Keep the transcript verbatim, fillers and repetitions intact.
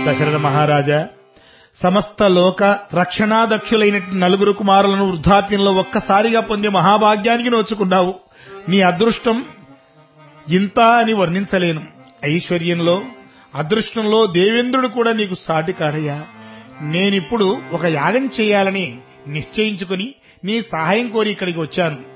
దశరథ మహారాజా, సమస్త లోక రక్షణాదక్షులైన నలుగురు కుమారులను వృద్ధాప్యంలో ఒక్కసారిగా పొందే మహాభాగ్యానికి నోచుకున్నావు. నీ అదృష్టం ఇంత అని వర్ణించలేను. ఐశ్వర్యంలో అదృష్టంలో దేవేంద్రుడు కూడా నీకు సాటి కాడయ్యా. నేనిప్పుడు ఒక యాగం చేయాలని నిశ్చయించుకుని నీ సహాయం కోరి ఇక్కడికి వచ్చాను.